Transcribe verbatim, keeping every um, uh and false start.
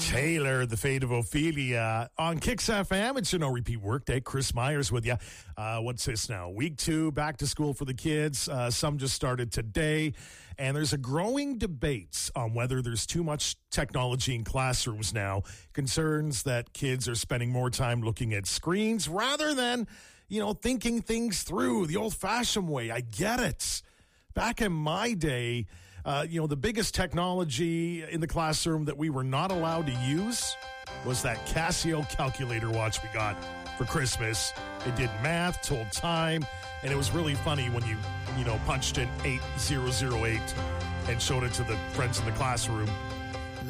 Taylor, The Fate of Ophelia on Kicks F M. It's your no repeat workday. Chris Myers with you. Uh, what's this now? Week two, back to school for the kids. Uh, some just started today. And there's a growing debate on whether there's too much technology in classrooms now. Concerns that kids are spending more time looking at screens rather than, you know, thinking things through the old-fashioned way. I get it. Back in my day, uh, you know, the biggest technology in the classroom that we were not allowed to use was that Casio calculator watch we got for Christmas. It did math, told time, and it was really funny when you, you know, punched in eight thousand eight and showed it to the friends in the classroom.